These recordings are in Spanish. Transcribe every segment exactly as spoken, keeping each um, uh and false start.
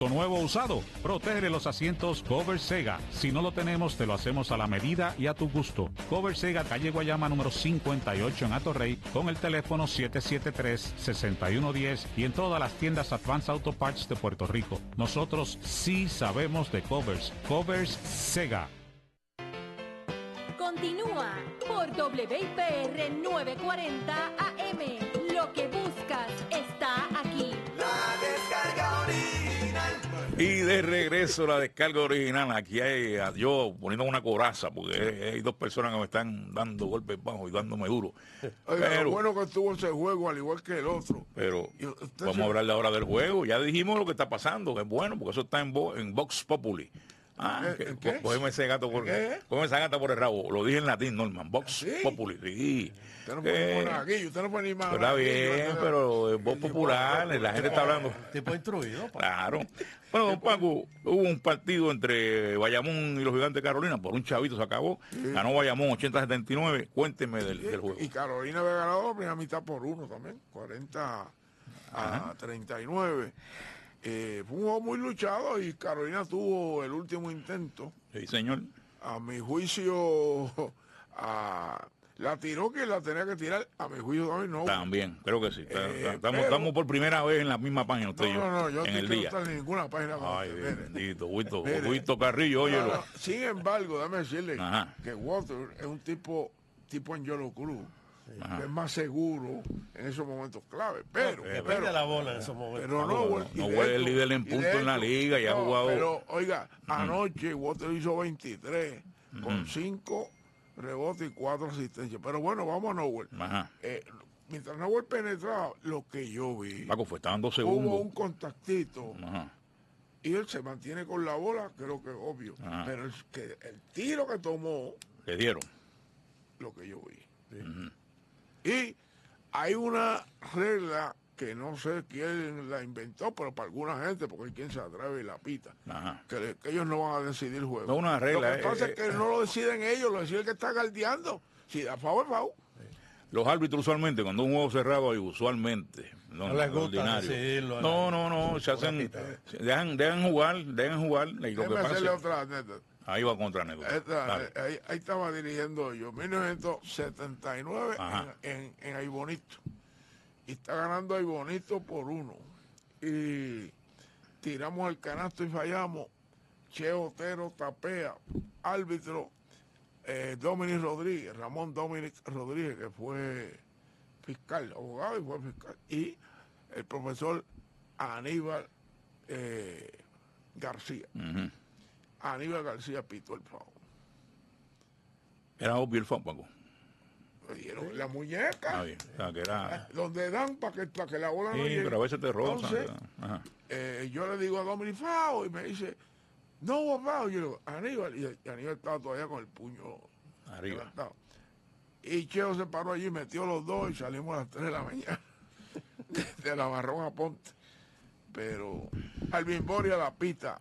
Nuevo o usado, protege los asientos Cover Sega. Si no lo tenemos, te lo hacemos a la medida y a tu gusto. Cover Sega, calle Guayama número cincuenta y ocho en Atorrey, con el teléfono siete siete tres, seis uno uno cero y en todas las tiendas Advance Auto Parts de Puerto Rico. Nosotros sí sabemos de covers. Covers Sega. Continúa por W I P R novecientos cuarenta A M. Lo que buscas está aquí. La descarga original. Y de regreso la descarga original. Aquí hay yo poniendo una coraza porque hay dos personas que me están dando golpes bajos y dándome duro. Oiga, pero, lo bueno que estuvo ese juego al igual que el otro. Pero vamos se... a hablar ahora del juego. Ya dijimos lo que está pasando, que es bueno porque eso está en, Bo, en Vox Populi. Ah, ¿Qué? que, cógeme ese gato por cógeme esa gata por el rabo. Lo dije en latín, Norman. Vox ¿Sí? Populi. Sí. Usted no puede Eh, poner aquí, usted no puede ni más. Está bien, pero es voz popular, la gente está hablando. Tipo instruido. Pa. Claro. Bueno, don Paco, hubo un partido entre Bayamón y los Gigantes de Carolina, por un chavito se acabó. Sí. Ganó Bayamón ochenta a setenta y nueve. Cuénteme del, sí, del juego. Y Carolina había ganado la primera mitad por uno también, cuarenta a treinta y nueve. Eh, fue un juego muy luchado y Carolina tuvo el último intento. Sí, señor. A mi juicio, a, la tiró que la tenía que tirar. A mi juicio también no. También, creo que sí. Eh, estamos, pero, estamos por primera vez en la misma página usted no, y yo. No, no, yo en el día. No estoy en ninguna página. Ay, usted, bendito, Huito, mire, Huito Carrillo, óyelo. No, no, sin embargo, déjame decirle Ajá. que Walter es un tipo, tipo Angelo Cruz. Ajá. Que es más seguro en esos momentos clave, pero Depende pero, de la bola en esos momentos. pero no, no, no fue el líder en punto en la liga y ha no, jugado. Pero oiga, uh-huh. anoche Walter hizo veintitrés uh-huh. con cinco rebotes y cuatro asistencias. Pero bueno, vamos a Nowell. Eh, mientras Nowell penetraba, lo que yo vi, Paco, fue estaban dos segundos. Hubo un contactito. Ajá. Y él se mantiene con la bola, creo que es obvio. Ajá. Pero el, que, el tiro que tomó, le dieron lo que yo vi. Sí. Uh-huh. Y hay una regla que no sé quién la inventó, pero para alguna gente, porque hay quien se atreve y la pita, que, que ellos no van a decidir el juego. No, una regla. Lo que pasa eh, es que eh, no lo deciden ellos, lo decide el que está guardiando. Si da favor, favor. Los árbitros usualmente, cuando un juego cerrado hay usualmente, no, no les gusta decirlo. No, no, no, se hacen, dejan, dejan jugar, dejan jujar. Y lo que pasa hacerle otra anécdota. Ahí va contra Neto. Ahí, ahí estaba dirigiendo yo, mil novecientos setenta y nueve en, en, en Aibonito. Y está ganando Aibonito por uno. Y tiramos el canasto y fallamos. Che Otero tapea. Árbitro eh, Dominic Rodríguez, Ramón Dominic Rodríguez, que fue fiscal, abogado y fue fiscal. Y el profesor Aníbal eh, García. Uh-huh. Aníbal García pitó el foul. Era obvio el foul, Paco. ¿Vieron? La muñeca. Ah, bien. O sea, que era... Donde dan para que, para que la bola sí, no llegue. Pero a veces te rozan. Entonces, eh, yo le digo a Dominic foul y me dice, no hubo foul. Yo le digo, Aníbal. Y Aníbal estaba todavía con el puño arriba. Levantado. Y Cheo se paró allí, metió los dos y salimos a las tres de la mañana. De la Marrón a Ponte. Pero Alvin Boria la pita.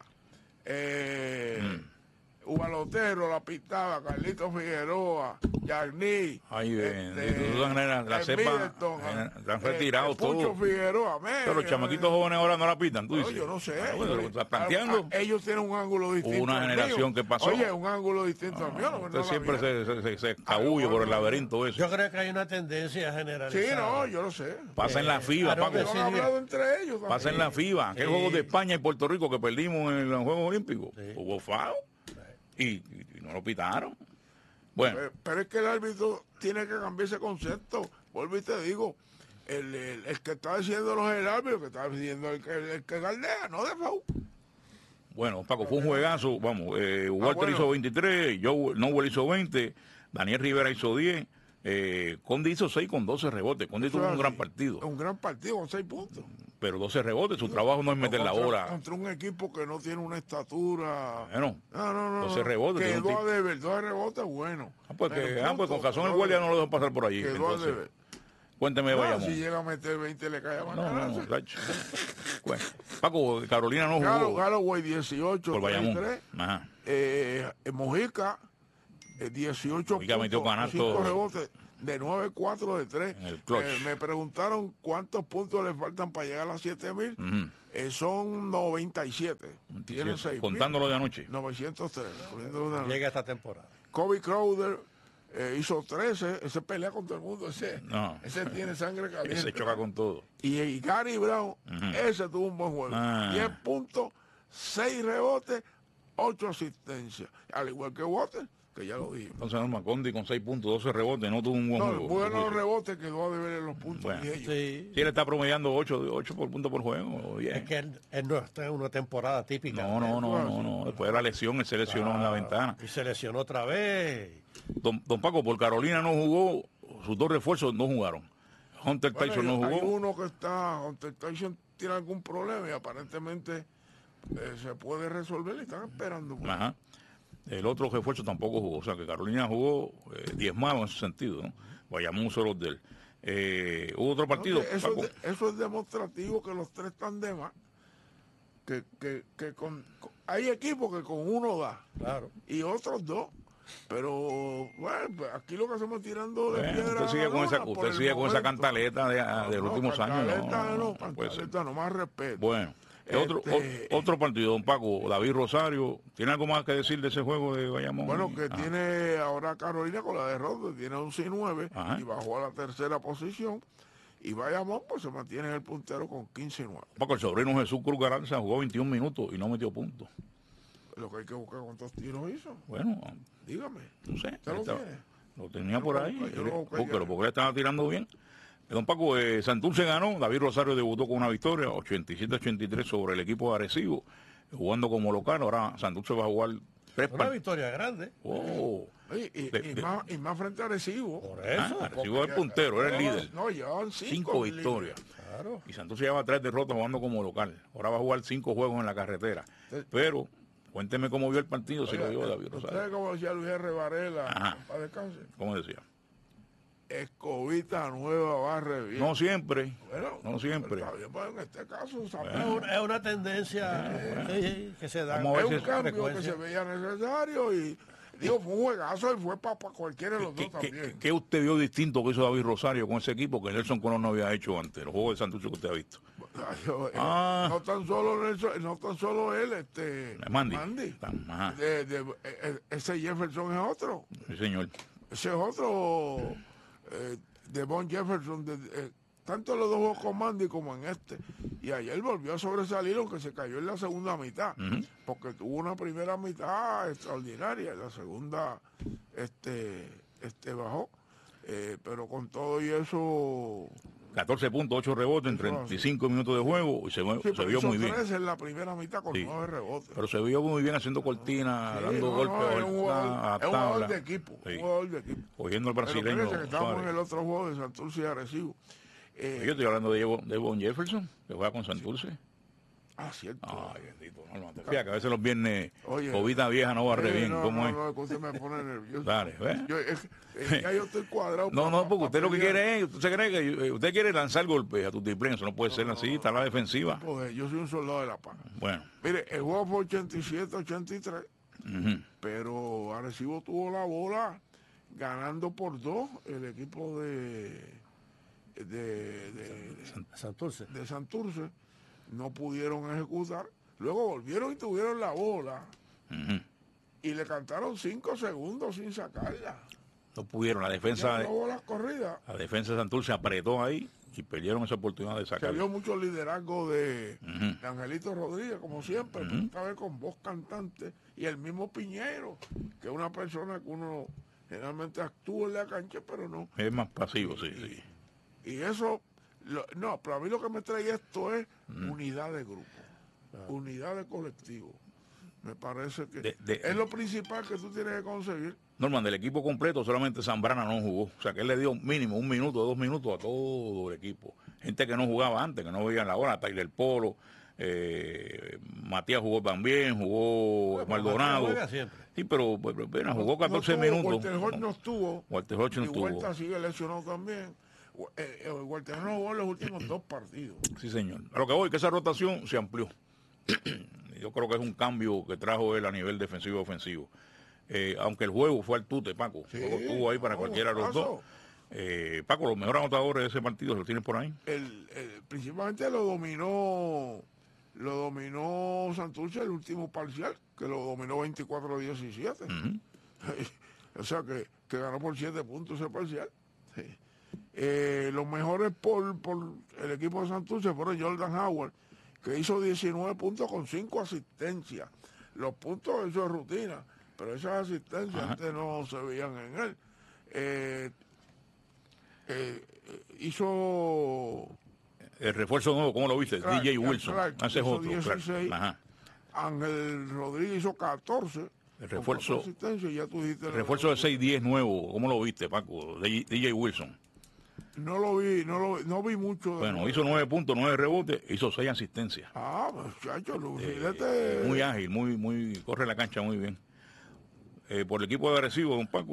Eh, mm. Ubalotero la pitaba, Carlito Figueroa, Yarní. Ay, bendito. La, la cepa están retirados todos. Figueroa, pero los chamaquitos jóvenes ahora no la pitan, tú dices. No, yo no sé. Ah, bueno, lo estás planteando. A, a, ellos tienen un ángulo distinto. Hubo una generación que pasó. Oye, un ángulo distinto ah, al mío. No, usted no siempre se, se, se, se escabulle por el laberinto eso. Yo creo que hay una tendencia generalizada. Sí, no, yo lo sé. Pasa eh, en la FIBA, Paco. Han hablado entre ellos. Pasa en la FIBA. Aquel juego de España y Puerto Rico que perdimos en los Juegos Olímpicos. Sí. Hubo FAO. Y, y, y no lo pitaron. Bueno. Pero, pero es que el árbitro tiene que cambiar ese concepto. Vuelvo y te digo, el, el, el que está diciendo no es el árbitro, el que está diciendo el que, el que galdea, no de foul. Bueno, Paco, fue un juegazo. Vamos, eh, Walter ah, bueno. hizo veintitrés, Joe Nowell hizo veinte, Daniel Rivera hizo diez, eh, Conde hizo seis con doce rebotes. Conde tuvo un gran partido. Un gran partido con seis puntos. Pero doce rebotes, su trabajo no es meter contra, la bola. Contra un equipo que no tiene una estatura. Bueno, no, no, no, doce rebotes. Quedó a deber, doce rebotes, bueno. Ah, pues, que, ah, pues con razón el guardia no lo dejó pasar por allí. Quedó a deber. Cuénteme, no, vayamos. Si llega a meter veinte, le cae a no, no, no, bueno, Paco, Carolina no jugó. Galloway dieciocho, por Bayamón. Ajá. Eh, Mojica, eh, dieciocho Mojica puntos, metió canasto. cinco rebotes. De nueve cuatro de tres. En el clutch. Eh, me preguntaron cuántos puntos le faltan para llegar a las siete mil. Uh-huh. Eh, son noventa y siete. Tiene seis. Contándolo de anoche. novecientos tres. De anoche. Llega esta temporada. Kobe Crowder eh, hizo trece. Ese pelea con todo el mundo. Ese, no. ese tiene sangre caliente. Ese choca con todo. Y, y Gary Brown, uh-huh. ese tuvo un buen juego. Ah. diez puntos, seis rebotes, ocho asistencias. Al igual que Water, que ya lo dije. Entonces Norman Condi con seis puntos, doce rebotes, no tuvo un buen no, juego. Bueno, los rebotes quedó a deber en los puntos. Bueno, y ellos. Sí. sí, él está promediando ocho, ocho por punto por juego. Bien. Es que él, él no está en una temporada típica. No, no, no, no, no. Después de la lesión, él se lesionó ah, en la ventana. Y se lesionó otra vez. Don, don Paco, por Carolina no jugó, sus dos refuerzos no jugaron. Hunter bueno, Tyson no jugó. Hay uno que está, Hunter Tyson tiene algún problema y aparentemente eh, se puede resolver y están esperando. Pues. Ajá. El otro refuerzo tampoco jugó, o sea que Carolina jugó eh, diezmado en ese sentido, ¿no? Bayamón solo de él. Eh, hubo otro partido. No, eso, es de, eso es demostrativo que los tres están de más. Que, que, que con, con, hay equipos que con uno da. Claro. Y otros dos. Pero bueno, aquí lo que hacemos es tirando de bueno, piedra. Usted sigue, con esa, usted sigue con esa cantaleta de, no, de los no, últimos años. No, no, no, cantaleta, no más respeto. Bueno, este... otro, otro partido, don Paco, David Rosario. ¿Tiene algo más que decir de ese juego de Bayamón? Bueno, que Ajá. tiene ahora Carolina con la derrota, tiene once y nueve y bajó a la tercera posición. Y Bayamón pues se mantiene en el puntero con quince y nueve. Paco, el sobrino Jesús Cruz Garanza jugó veintiún minutos y no metió puntos. Lo que hay que buscar cuántos tiros hizo. Bueno, dígame. No sé. ¿Usted lo estaba, tiene? Lo tenía yo por ahí. Búsquelo, porque le estaba tirando bien. Don Paco, eh, Santurce ganó. David Rosario debutó con una victoria, ochenta y siete a ochenta y tres sobre el equipo de Arecibo, jugando como local. Ahora Santurce va a jugar tres partidos. Una victoria grande. Oh. Y, y, de, y, de, más, y más frente a Arecibo. Por eso. Ah, Arecibo es el puntero, era el líder. No, llevaban cinco, cinco victorias. Claro. Y Santurce lleva tres derrotas jugando como local. Ahora va a jugar cinco juegos en la carretera. Pero cuénteme cómo vio el partido, si lo vio David Rosario. ¿Usted cómo decía Luis R. Varela? Para descanse. ¿Cómo decía? Escobita nueva barre bien. No siempre. Bueno, no siempre. Bien, pues en este caso bueno. es, una, es una tendencia eh, que se da. Es un cambio que se veía necesario y digo, fue un juegazo y fue para pa cualquiera de los ¿Qué, dos también. ¿qué, ¿Qué usted vio distinto que hizo David Rosario con ese equipo que Nelson Colón no había hecho antes? Los juegos de Santurce que usted ha visto. Yo, ah. No tan solo Nelson, no tan solo él, este Mandy. Mandy. De, de, de, ese Jefferson es otro. Sí, señor. Ese es otro. Eh, de Von Jefferson, de, eh, tanto en los dos juegos con Mandy como en este. Y ayer volvió a sobresalir, aunque se cayó en la segunda mitad, uh-huh. porque tuvo una primera mitad extraordinaria, la segunda este, este bajó. Eh, pero con todo y eso... catorce puntos, ocho rebotes en treinta y cinco minutos de juego y se, sí, se vio muy bien. en la primera mitad con sí. nueve rebotes. Pero se vio muy bien haciendo cortina, sí, dando no, golpes no, es un jugador, es un jugador de equipo, sí. un jugador de equipo. Cogiendo al brasileño. Pero que estamos en el otro juego de Santurce y Arecibo. Eh, Yo estoy hablando de, de Von Jefferson, que juega con Santurce. Sí. Ah, cierto. Ay, bendito. No, no, te fíjate que a veces los viernes Cobita vieja no barre eh, bien. No, ¿Cómo no, es? No, no, usted me pone nervioso. Dale, ¿ves? Yo, es, es, ya yo estoy cuadrado. No, no, porque usted lo que quiere es, usted cree que usted quiere lanzar golpes a tu triple, eso no puede no, ser así, no, está la defensiva. No puede, yo soy un soldado de la paz. Bueno. Mire, el juego fue ochenta y siete a ochenta y tres, uh-huh. pero Arecibo tuvo la bola ganando por dos el equipo de de, de, de, Santurce. de Santurce. No pudieron ejecutar. Luego volvieron y tuvieron la bola. Uh-huh. Y le cantaron cinco segundos sin sacarla. No pudieron. La defensa de, bolas corridas. La defensa de Santurce apretó ahí y perdieron esa oportunidad de sacarla. Se vio mucho liderazgo de, uh-huh. de Angelito Rodríguez, como siempre, uh-huh. esta vez con voz cantante. Y el mismo Piñero, que es una persona que uno generalmente actúa en la cancha, pero no. Es más pasivo, sí, y, sí. Y eso, lo, no, pero a mí lo que me trae esto es uh-huh. unidad de grupo. Unidad de colectivo. Me parece que de, de, es lo principal que tú tienes que conseguir. Norman, del equipo completo solamente Zambrana no jugó. O sea que él le dio mínimo un minuto, dos minutos a todo el equipo. Gente que no jugaba antes, que no veían la hora. Tyler Polo, eh, Matías jugó también, jugó bueno, Maldonado. Sí, pero, pero, pero jugó catorce no estuvo, minutos. Walter Hodge no estuvo. Walter Hodge no estuvo. Y Huerta sigue lesionado también. Eh, eh, Walter no jugó en los últimos dos partidos. Sí, señor. A lo que voy, que esa rotación se amplió. Yo creo que es un cambio que trajo él a nivel defensivo y ofensivo. Eh, aunque el juego fue al tute, Paco. Sí, el juego estuvo ahí para no, cualquiera de los dos. Eh, Paco, los mejores anotadores de ese partido, ¿se lo tienes por ahí? El, el, principalmente lo dominó lo dominó Santurce el último parcial, que lo dominó veinticuatro a diecisiete. Uh-huh. O sea que, que ganó por siete puntos ese parcial. Sí. Eh, los mejores por, por el equipo de Santurce fueron Jordan Howard, que hizo diecinueve puntos con cinco asistencias. Los puntos, eso es rutina, pero esas asistencias Ajá. antes no se veían en él. Eh, eh, hizo... El refuerzo nuevo, ¿cómo lo viste? Clark, D J Wilson. Clark, Hace hizo otro, dieciséis. Ángel Rodríguez hizo catorce. El refuerzo, ya tú dijiste el refuerzo de seis diez nuevo, ¿cómo lo viste, Paco? D J Wilson. No lo vi, no lo no vi mucho. Bueno, nuevo. Hizo nueve puntos, nueve rebotes, hizo seis asistencias. Ah, muchacho, eh, muy ágil, muy, muy, corre la cancha muy bien. Eh, por el equipo de Arecibo, don Paco.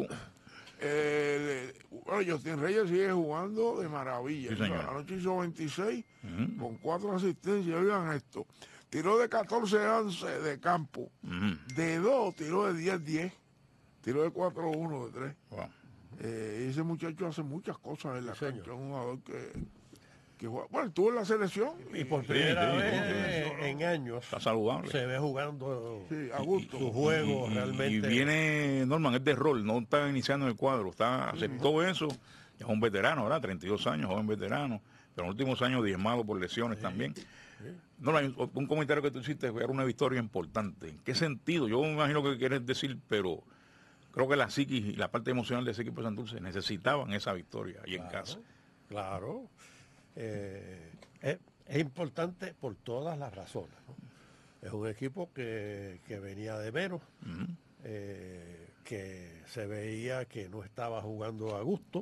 Eh, bueno, Justin Reyes sigue jugando de maravilla. Sí, señor. Anoche hizo veintiséis Uh-huh. con cuatro asistencias. Oigan esto. Tiró de catorce a once de campo. Uh-huh. De dos, tiró de diez diez. Tiró de cuatro uno, de tres. Wow. Eh, ese muchacho hace muchas cosas en la sí, cancha. Es un jugador que, que juega. Bueno, estuvo en la selección. Y, y por primera sí, vez sí, en, en años está saludable. Se ve jugando sí, a gusto. Su juego y, realmente. Y viene, Norman, es de rol, no está iniciando en el cuadro. Está, aceptó sí. eso. Ya es un veterano, ¿verdad? treinta y dos años, joven veterano. Pero en los últimos años diezmado por lesiones sí. también. Sí. No, un comentario que tú hiciste era una victoria importante. ¿En qué sentido? Yo me imagino que quieres decir, pero creo que la psiquis y la parte emocional de ese equipo de Santurce necesitaban esa victoria ahí claro, en casa. Claro. Eh, es, es importante por todas las razones, ¿no? Es un equipo que, que venía de menos, uh-huh. eh, que se veía que no estaba jugando a gusto.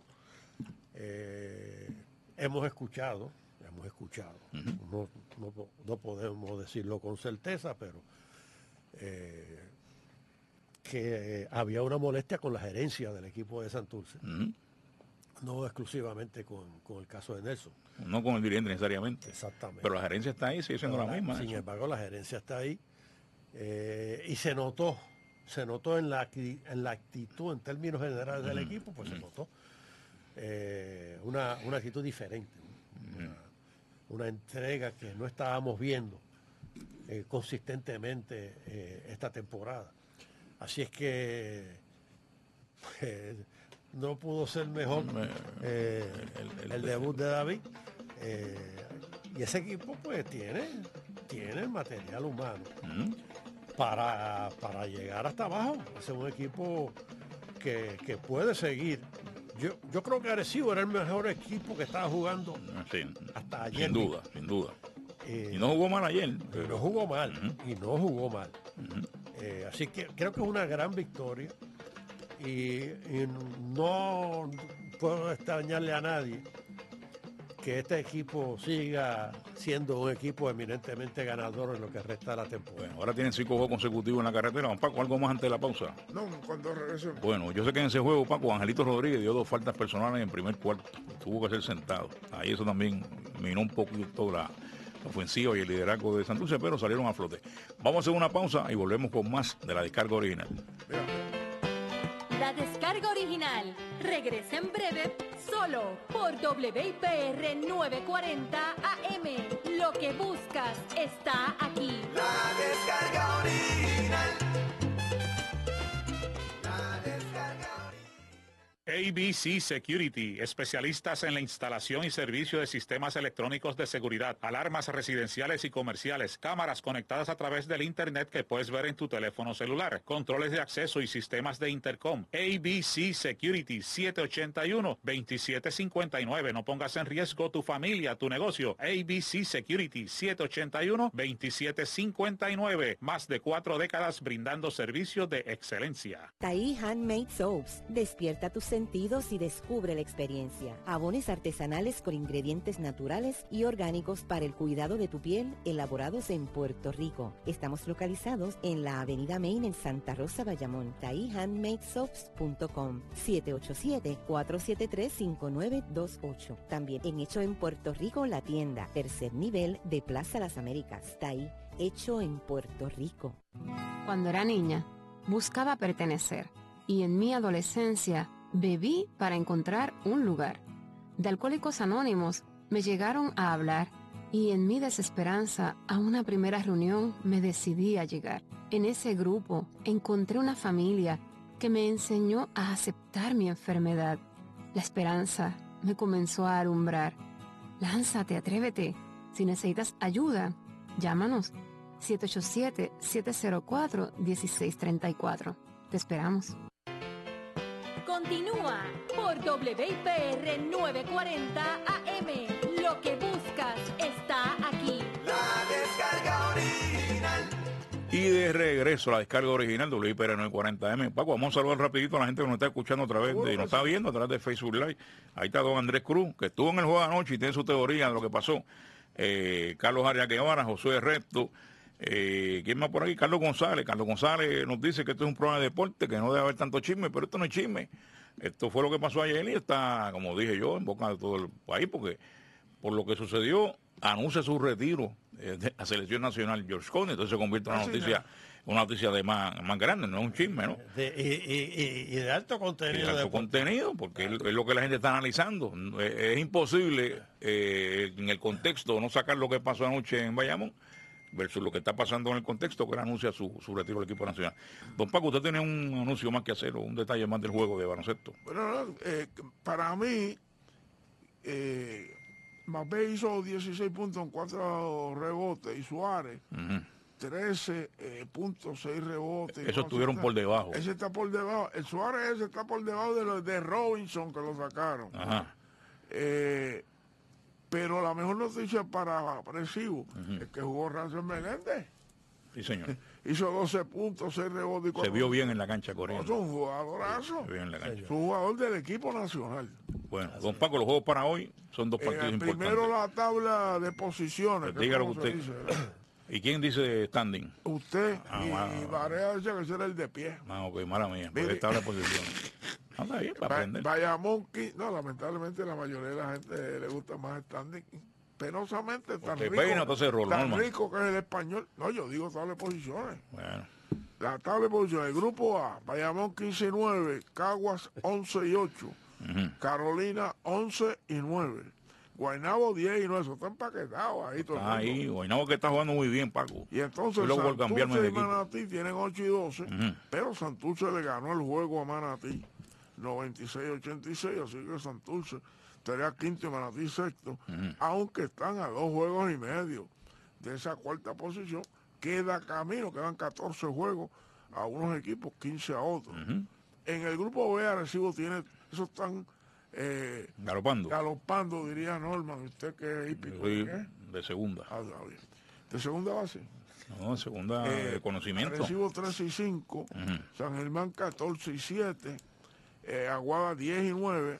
Eh, hemos escuchado hemos escuchado uh-huh. no, no, no podemos decirlo con certeza, pero eh, que había una molestia con la gerencia del equipo de Santurce, uh-huh. no exclusivamente con, con el caso de Nelson, no con el dirigente necesariamente, exactamente, pero la gerencia está ahí, sigue siendo la, la misma. Sin eso. embargo, la gerencia está ahí eh, y se notó se notó en la en la actitud en términos generales uh-huh. del equipo, pues uh-huh. se notó eh, una, una actitud diferente, ¿no? uh-huh. una, una entrega que no estábamos viendo eh, consistentemente eh, esta temporada. Así es que pues, no pudo ser mejor eh, el, el, el debut de David. Eh, y ese equipo pues tiene, tiene el material humano uh-huh. para, para llegar hasta abajo. Es un equipo que, que puede seguir. Yo, yo creo que Arecibo era el mejor equipo que estaba jugando sí, hasta ayer. Sin duda, sin duda. Eh, y no jugó mal ayer. Pero... No jugó mal, uh-huh. y no jugó mal. Uh-huh. Eh, así que creo que es una gran victoria. Y, y no puedo extrañarle a nadie que este equipo siga siendo un equipo eminentemente ganador en lo que resta de la temporada. Bueno, ahora tienen cinco juegos consecutivos en la carretera. Don Paco, ¿algo más antes de la pausa? No, cuando regresemos. Bueno, yo sé que en ese juego, Paco, Angelito Rodríguez dio dos faltas personales en primer cuarto. Tuvo que ser sentado. Ahí eso también minó un poquito la, la ofensiva y el liderazgo de Santurce, pero salieron a flote. Vamos a hacer una pausa y volvemos con más de la descarga original. Mira. La descarga original regresa en breve solo por W I P R novecientos cuarenta A M. Lo que buscas está aquí. La descarga original. La descarga original. A B C Security, especialistas en la instalación y servicio de sistemas electrónicos de seguridad, alarmas residenciales y comerciales, cámaras conectadas a través del internet que puedes ver en tu teléfono celular, controles de acceso y sistemas de intercom. A B C Security, siete ocho uno, dos siete cinco nueve. No pongas en riesgo tu familia, tu negocio. A B C Security, siete ocho uno, dos siete cinco nueve. Más de cuatro décadas brindando servicios de excelencia. Taí Handmade Soaps. Despierta tus sentidos y descubre la experiencia. Jabones artesanales con ingredientes naturales y orgánicos para el cuidado de tu piel, elaborados en Puerto Rico. Estamos localizados en la Avenida Main en Santa Rosa, Bayamón. taí handmade soaps punto com, siete ocho siete, cuatro siete tres, cinco nueve dos ocho. También en Hecho en Puerto Rico, la tienda, tercer nivel de Plaza Las Américas. Taí, hecho en Puerto Rico. Cuando era niña, buscaba pertenecer, y en mi adolescencia bebí para encontrar un lugar. De Alcohólicos Anónimos me llegaron a hablar Y en mi desesperanza, a una primera reunión me decidí a llegar. En ese grupo encontré una familia que me enseñó a aceptar mi enfermedad. La esperanza me comenzó a alumbrar. Lánzate, atrévete. Si necesitas ayuda, llámanos siete ocho siete, siete cero cuatro, uno seis tres cuatro. Te esperamos. Continúa por W P R novecientos cuarenta A M. Lo que buscas está aquí. La descarga original. Y de regreso a la descarga original W P R novecientos cuarenta A M. Paco, vamos a saludar rapidito a la gente que nos está escuchando a través de, nos está viendo a través de Facebook Live. Ahí está don Andrés Cruz, que estuvo en el juego anoche y tiene su teoría de lo que pasó. Eh, Carlos Arias Guevara, Josué Recto. Eh, ¿Quién más por aquí? Carlos González. Carlos González nos dice que esto es un programa de deporte, que no debe haber tanto chisme, pero esto no es chisme. Esto fue lo que pasó ayer y está, como dije yo, en boca de todo el país, porque por lo que sucedió, anuncia su retiro eh, de la selección nacional George Conde, entonces se convierte en una noticia, una noticia de más, más grande, no es un chisme, ¿no? De, y, y, y de alto contenido. Y de alto de contenido, porque es, es lo que la gente está analizando. Es, es imposible eh, en el contexto no sacar lo que pasó anoche en Bayamón versus lo que está pasando en el contexto que él anuncia su, su retiro del equipo nacional. Don Paco, usted tiene un anuncio más que hacer o un detalle más del juego de baloncesto. Bueno, no, eh, para mí, eh, Mbappé hizo dieciséis puntos en cuatro rebotes y Suárez Uh-huh. trece puntos, seis rebotes. Esos estuvieron por debajo. Ese está por debajo. El Suárez ese está por debajo de los de Robinson que lo sacaron. Ajá. Eh, pero la mejor noticia para Arecibo uh-huh. es que jugó Rancel Meléndez. Sí, señor. Hizo doce puntos, seis rebotes y cuatro. Se vio bien en la cancha corriendo. No, es un jugadorazo. Se vio bien en la cancha. Es un jugador del equipo nacional. Bueno, don Paco, los juegos para hoy son dos partidos eh, importantes. Primero la tabla de posiciones. Pues diga lo que usted. Dice, ¿y quién dice standing? Usted ah, y bueno, Barea dice que ese era el de pie. Ah, ok, mala mía. Porque tabla de posiciones. No, está bien, para aprender. Bayamón, no, lamentablemente la mayoría de la gente le gusta más standing. Penosamente tan rico, peina, entonces, Rolón, tan man. rico que es el español. No, yo digo tabla de posiciones. Bueno. La tabla de posiciones. El grupo A, Bayamón quince y nueve, Caguas once y ocho, uh-huh. Carolina once y nueve, Guaynabo diez y nueve. Eso está empaquetado ahí todo el mundo. Ahí, Guaynabo que está jugando muy bien, Paco. Y entonces luego Santurce y Manatí tienen ocho y doce, uh-huh. pero Santurce le ganó el juego a Manatí noventa y seis a ochenta y seis, así que Santurce estaría quinto y Manatí sexto, uh-huh. aunque están a dos juegos y medio de esa cuarta posición. Queda camino, quedan catorce juegos a unos equipos, quince a otros. Uh-huh. En el grupo B, Arecibo tiene, esos están eh, galopando. Galopando, diría Norman. Usted que es hípico. ¿De, ¿qué? De segunda. Ah, bien. ¿De segunda base? No, segunda eh, de conocimiento. Arecibo trece y cinco, uh-huh. San Germán catorce y siete, eh, Aguada diez y nueve,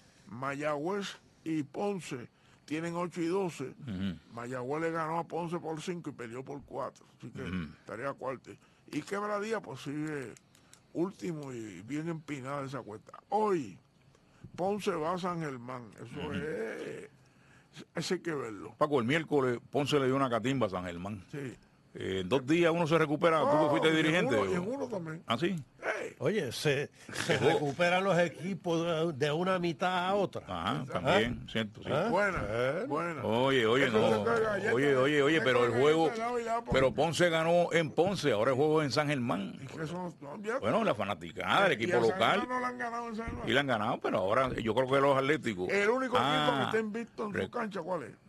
Mayagüez y Ponce tienen ocho y doce. Uh-huh. Mayagüez le ganó a Ponce por cinco y perdió por cuatro. Así que uh-huh. estaría cuarto. Y Quebradía pues sigue último y bien empinada esa cuenta. Hoy, Ponce va a San Germán. Eso uh-huh. es... Ese hay que verlo. Paco, el miércoles Ponce le dio una catimba a San Germán. Sí. Eh, en dos días uno se recupera. Oh, ¿tú fuiste y dirigente? En uno, y en uno también. ¿Ah, sí? Hey. Oye, se, se recuperan los equipos de, de una mitad a otra. Ajá, también, ¿Ah? Cierto. Sí. ¿Ah? Buena, eh. buena. Oye, oye, no. Oye, oye, oye, pero el juego... Pero Ponce ganó en Ponce, ahora el juego es en San Germán. ¿Y qué son? Bueno, la fanaticada del equipo local. No la han ganado en San Germán. Y la han ganado, pero ahora yo creo que los Atléticos... El único ah, equipo que está invicto en su cancha, ¿cuál es?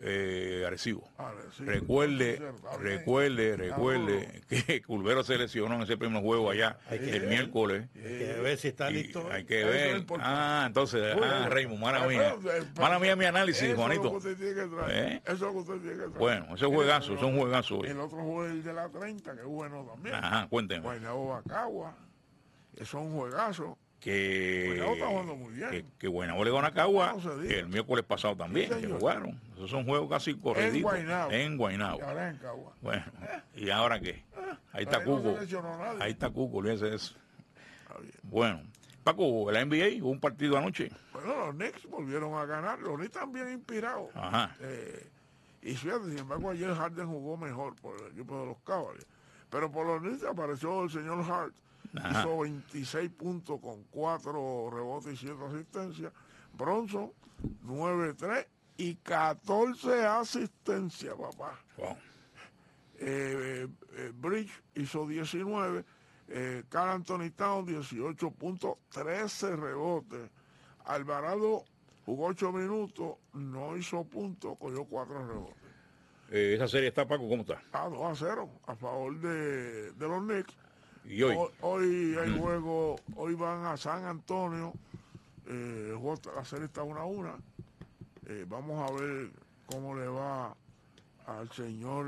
Eh, Arecibo. Arecibo. Recuerde, recuerde, recuerde que Culvero se lesionó en ese primer juego allá el miércoles. Hay que ver si está listo. Hay que ver. Ah, entonces, ah, Raymond, mala mía. Mala mía mi análisis, Juanito. Eso es lo que usted tiene que traer. ¿Eh? Eso es lo que usted tiene que traer. Bueno, ese juegazo, son juegazos. El otro juego es el de la treinta, que es bueno también. Ajá, cuénteme. Guaynabo Bacagua. Eso es un juegazo. Que, está jugando muy bien. que, que Guaynabo le ganó a Cagua no el miércoles pasado también, sí, que jugaron. Esos son juegos casi corriditos. En Guaynabo. En Guaynabo. Y ahora en Cagua. Bueno, ¿y ahora qué? Ahí está Cuco. No Ahí está Cuco, olvídese de eso. Bueno, Paco, la N B A hubo un partido anoche. Bueno, los Knicks volvieron a ganar. Los Knicks están bien inspirados. Ajá. Eh, y fíjate, sin embargo, ayer Harden jugó mejor por el equipo de los Cavaliers. Pero por los Knicks apareció el señor Hart. Ajá. Hizo veintiséis puntos con cuatro rebotes y siete asistencias. Bronson, nueve tres y catorce asistencias, papá. Wow. Eh, eh, Bridge hizo diecinueve, eh, Karl Anthony Towns dieciocho puntos, trece rebotes. Alvarado jugó ocho minutos, no hizo puntos, cogió cuatro rebotes. Eh, esa serie está, Paco, ¿cómo está? Ah, dos a cero a favor de, de los Knicks. ¿Y hoy? Hoy, hoy hay juego, hoy van a San Antonio, eh, el juego, la serie está una a una. Eh, vamos a ver cómo le va al señor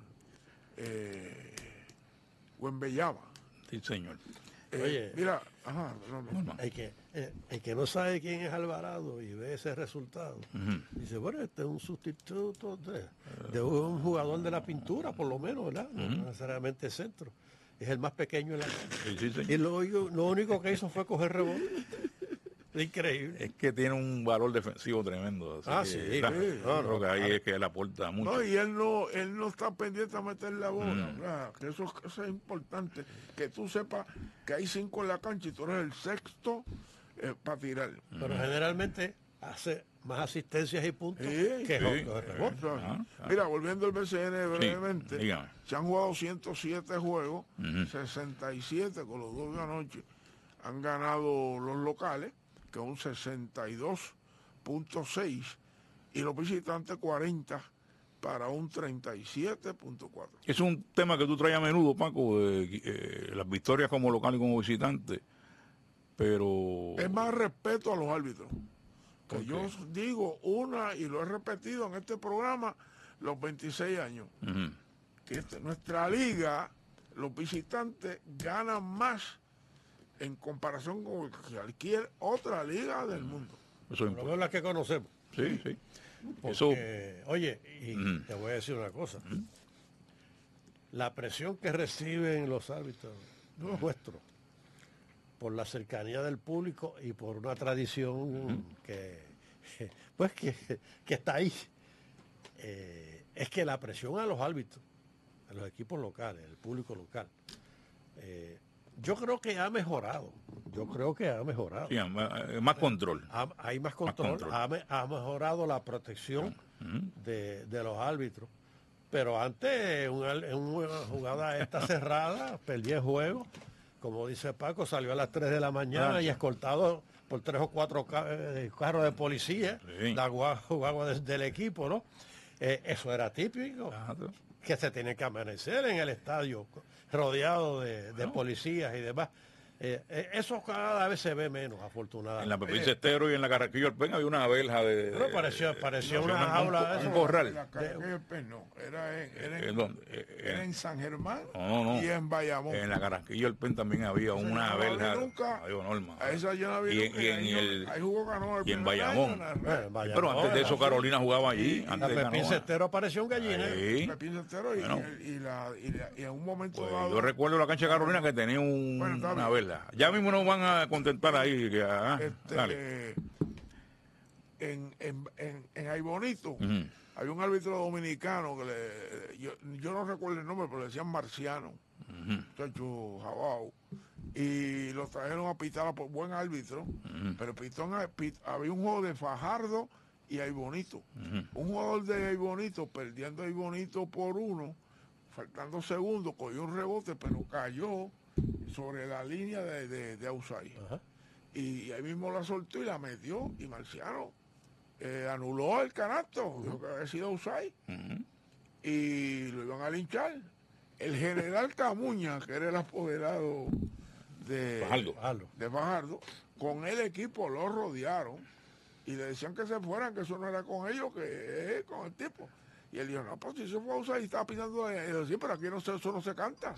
eh, Wembanyama. Sí, señor. Eh, Oye. mira, ajá, no, no. Norma. El que, eh, el que no sabe quién es Alvarado y ve ese resultado, Ujú. dice, bueno, este es un sustituto de, de un jugador de la pintura, por lo menos, ¿verdad? No necesariamente centro. Es el más pequeño en la cancha. Sí, sí, señor. Y lo, lo único que hizo fue coger rebote. Increíble. Es que tiene un valor defensivo tremendo. así Ah, que, sí, ¿verdad? sí. Yo No, creo no, que ahí claro. es que él aporta mucho. No, y él no, él no está pendiente a meter la bola, ¿verdad? Que eso, eso es importante, que tú sepas que hay cinco en la cancha y tú eres el sexto eh, para tirar. Pero generalmente hace más asistencias y puntos Sí, que sí. coger rebote. Eso es. Ah, ah. Mira, volviendo al B C N brevemente, dígame. se han jugado ciento siete juegos, Ujú. sesenta y siete con los dos de anoche. Han ganado los locales, que es un sesenta y dos punto seis, y los visitantes cuarenta para un treinta y siete punto cuatro. Es un tema que tú traes a menudo, Paco, de, eh, las victorias como local y como visitante, pero... Es más respeto a los árbitros. Que ¿Por yo qué? digo una, y lo he repetido en este programa los veintiséis años, Ujú. que este- nuestra liga, los visitantes ganan más en comparación con cualquier otra liga del mundo. Eso es Por lo menos las que conocemos. Sí, sí. Porque, Eso, oye, y Ujú. te voy a decir una cosa. La presión que reciben los árbitros nuestros por la cercanía del público y por una tradición que, pues que, que está ahí, eh, es que la presión a los árbitros, a los equipos locales, el público local, eh, yo creo que ha mejorado. Yo creo que ha mejorado. sí, más, más control. Ha- hay más control, control. Ha, me- ha mejorado la protección de, de los árbitros. Pero antes, en una, en una jugada esta cerrada, perdí el juego. Como dice Paco, salió a las tres de la mañana Ah, y sí. escoltado por tres o cuatro ca- eh, carros de policía, Sí. la gua- guagua de- del equipo, ¿no? Eh, eso era típico, Ajá, tú. que se tiene que amanecer en el estadio, rodeado de, de policías y demás. Eh, eh, eso cada vez se ve menos, afortunadamente. En la Pepín Cestero y en la Carraquillo Alpen había una verja de... Pero de- pareció, de- pareció no, una un- jaula un, de un eso. corral. La Carraquillo Pen no, era en, era en- ¿En dónde? Eh, era eh, en San Germán No, no, no. y en Bayamón. En la Carraquillo Alpen también había Esa una yo no la vi verja. nunca. Adiós, Norma. A esa yo no vi Y en- nunca, y en ahí no- el- ahí jugó ganó el y en primer Bayamón. año, la- Bueno, en Pero Bayamón, antes de eso era- Carolina jugaba allí. La Antes Pepín ganó. Cestero apareció en gallina. Sí. Pepín Cestero y, Bueno. y, y la, y, la- y en un momento Pues dado, yo recuerdo la cancha de Carolina que tenía un- Bueno, está una bien. verja. Ya mismo nos van a contentar ahí. Que, ah, este, dale. en, en, en, en Aibonito, Ujú. había un árbitro dominicano que le, yo, yo no recuerdo el nombre, pero le decían Marciano, muchacho jabao, y lo trajeron a pitar por buen árbitro, pero pitó en- pit- había un juego de Fajardo y Aibonito. Un jugador de Aibonito, perdiendo Aibonito por uno, faltando segundos, cogió un rebote, pero cayó sobre la línea de, de, de outside. Ajá. Y ahí mismo la soltó y la metió, y Marciano eh, anuló el canasto, dijo que había sido outside, y lo iban a linchar. El general Camuña, que era el apoderado de Fajardo. Fajardo. de Fajardo, con el equipo lo rodearon y le decían que se fueran, que eso no era con ellos, que es con el tipo. Y él dijo, no, pues si se fue a usar y estaba pitando, y él dijo, sí, pero aquí no se, eso no se canta.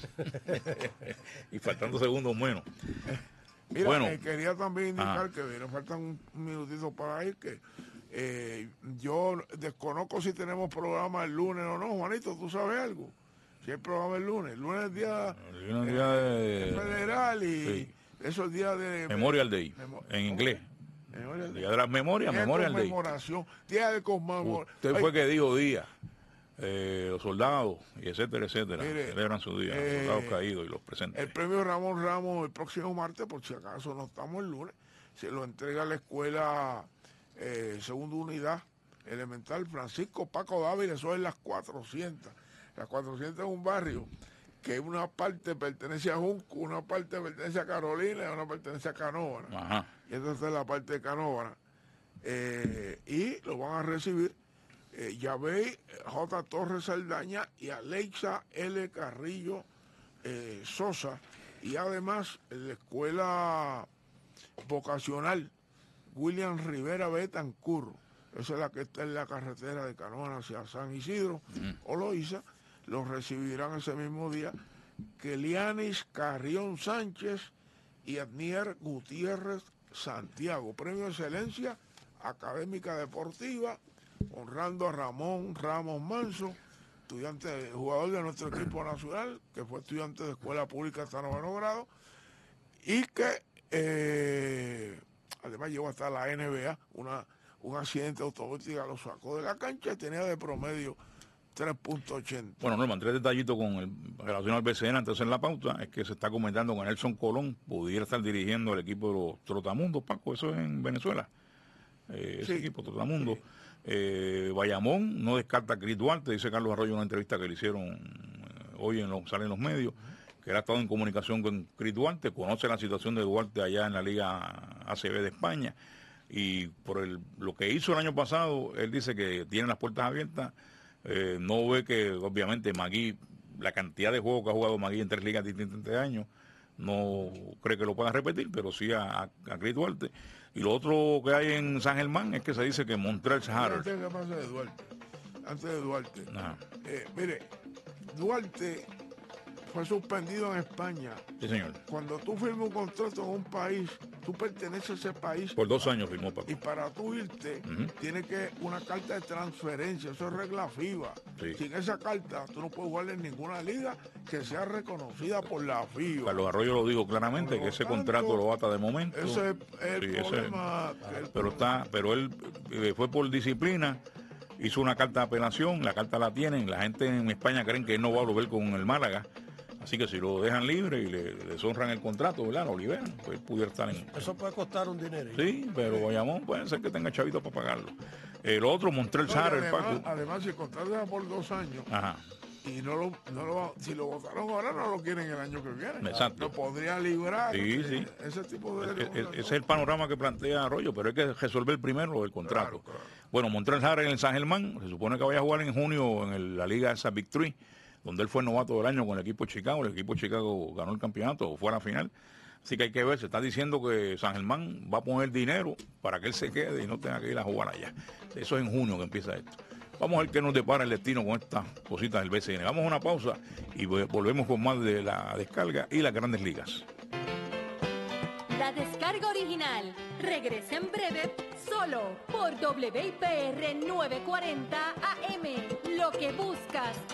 Y faltando segundos menos. Mira, Bueno. eh, quería también indicar Ah. que me faltan un, un minutito para ir, que eh, yo desconozco si tenemos programa el lunes o no. Juanito, ¿tú sabes algo? Si hay programa el lunes. El lunes es día El lunes es día de- federal y sí. eso es día de... Memorial Day, Memo- en inglés. Memorial Day. Día de las memorias, Día de Memorial Day. conmemoración, día de conmemoración. Usted fue que dijo día. Eh, los soldados, y etcétera, etcétera, Mire, celebran su día, eh, los soldados caídos y los presentes. El premio Ramón Ramos el próximo martes, por si acaso no estamos el lunes, se lo entrega a la escuela eh, segunda unidad Elemental Francisco Paco Dávila, eso es las cuatrocientas. Las cuatrocientas es un barrio que una parte pertenece a Junco, una parte pertenece a Carolina y una pertenece a Canóvana. Ajá. Y esta es la parte de Canóvana. Eh, y lo van a recibir eh, Yabey J. Torres Saldaña y Alexa L. Carrillo eh, Sosa. Y además la escuela vocacional William Rivera Betancur, esa es la que está en la carretera de Canóvana hacia San Isidro, mm. o Loíza, los recibirán ese mismo día Kelianis Carrión Sánchez y Adnier Gutiérrez Santiago. Premio de Excelencia Académica Deportiva, honrando a Ramón Ramos Manso, estudiante, jugador de nuestro equipo nacional, que fue estudiante de escuela pública hasta noveno grado, y que eh, además llegó hasta la N B A, una, un accidente automovilístico lo sacó de la cancha y tenía de promedio tres punto ochenta. Bueno, Norman, tres detallitos con el relación al B C N antes de hacer la pauta, es que se está comentando que Nelson Colón pudiera estar dirigiendo el equipo de los Trotamundos, Paco, eso es en Venezuela, eh, ese sí. equipo Trotamundos. Sí. Eh, Bayamón no descarta a Cris Duarte, dice Carlos Arroyo en una entrevista que le hicieron eh, hoy en los, sale en los medios, que él ha estado en comunicación con Cris Duarte, conoce la situación de Duarte allá en la Liga A C B de España, y por el, lo que hizo el año pasado, él dice que tiene las puertas abiertas. Eh, no ve que obviamente Magui, la cantidad de juegos que ha jugado Magui en tres ligas distintas este año, no cree que lo pueda repetir, pero sí a, a Cris Duarte. Y lo otro que hay en San Germán es que se dice que Montrell Harrell. Antes de que pase de Duarte, antes de Duarte, eh, mire, Duarte fue suspendido en España. Sí, señor. Cuando tú firmas un contrato en un país, tú perteneces a ese país. Por dos años firmó, Paco. Y para tú irte, uh-huh. tienes que una carta de transferencia, eso es regla FIBA. Sí. Sin esa carta, tú no puedes jugar en ninguna liga que sea reconocida por la FIBA. Carlos Arroyo lo dijo claramente, que ese tanto, contrato lo ata de momento. Ese es el sí, problema. Ese, el pero está, pero él eh, fue por disciplina, hizo una carta de apelación, la carta la tienen, la gente en España creen que él no va a volver con el Málaga. Así que si lo dejan libre y le, le honran el contrato, ¿verdad? Lo liberan, pues pudiera estar en... Eso puede costar un dinero. Sí, pero Bayamón puede ser que tenga chavitos para pagarlo. El otro, Montrell Harrell, Paco. Además, si el contrato es por dos años, ajá. y no lo, no lo, si lo votaron ahora, no lo quieren el año que viene. Exacto. Lo podría librar. Sí, sí. Ese tipo de... Es, es, ese es el panorama que plantea Arroyo, pero hay que resolver primero el contrato. Claro, claro. Bueno, Montrell Harrell en San Germán, se supone que vaya a jugar en junio en el, la liga esa Big Three, donde él fue novato del año con el equipo de Chicago. El equipo de Chicago ganó el campeonato o fue a la final. Así que hay que ver, se está diciendo que San Germán va a poner dinero para que él se quede y no tenga que ir a jugar allá. Eso es en junio que empieza esto. Vamos a ver qué nos depara el destino con estas cositas del B C N. Vamos a una pausa y volvemos con más de la descarga y las grandes ligas. La descarga original regresa en breve solo por W I P R novecientos cuarenta A M. Lo que buscas